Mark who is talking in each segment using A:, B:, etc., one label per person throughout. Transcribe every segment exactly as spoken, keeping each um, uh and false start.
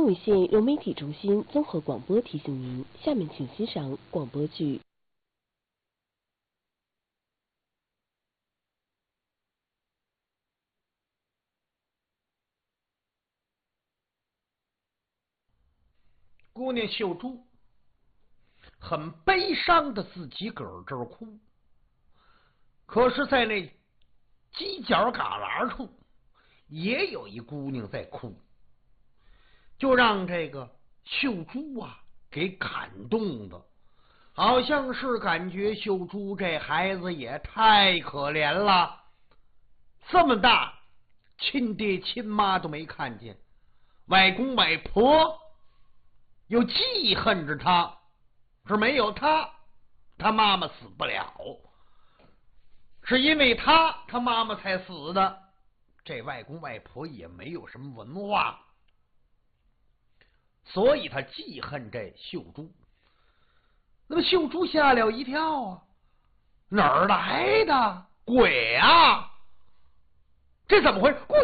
A: 武县融媒体中心综合广播提醒您，下面请欣赏广播剧。
B: 姑娘秀珠很悲伤的自己个儿这儿哭，可是在那犄角旮旯处也有一姑娘在哭，就让这个秀珠啊给感动的，好像是感觉秀珠这孩子也太可怜了，这么大亲爹亲妈都没看见，外公外婆又记恨着他，是没有他他妈妈死不了，是因为他他妈妈才死的。这外公外婆也没有什么文化，所以他记恨这秀珠。那么秀珠吓了一跳啊，哪儿来的鬼啊？这怎么回事？鬼！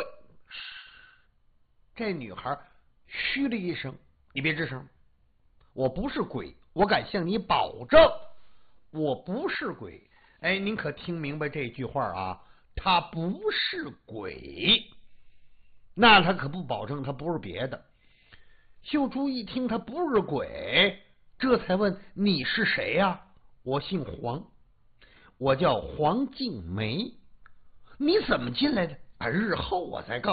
B: 这女孩嘘了一声，你别吱声，我不是鬼，我敢向你保证，我不是鬼。哎，您可听明白这句话啊？他不是鬼，那他可不保证他不是别的。秀珠一听他不是鬼，这才问你是谁呀、啊？我姓黄，我叫黄静梅。你怎么进来的？啊，日后我才告诉